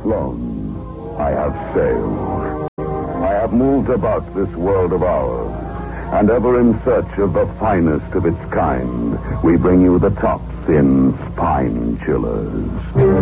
flown. I have sailed. I have moved about this world of ours. And ever in search of the finest of its kind, we bring you the tops in Spine Chillers.